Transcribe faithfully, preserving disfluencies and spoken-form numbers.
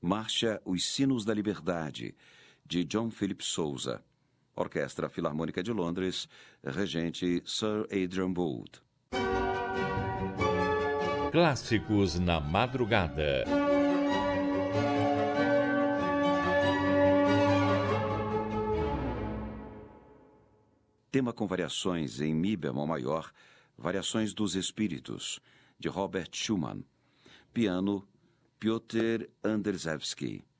Marcha Os Sinos da Liberdade, de John Philip Sousa. Orquestra Filarmônica de Londres, regente Sir Adrian Boult. Clássicos na madrugada. Tema com variações em Mi bemol maior, Variações dos Espíritos, de Robert Schumann. Piano, Piotr Anderszewski.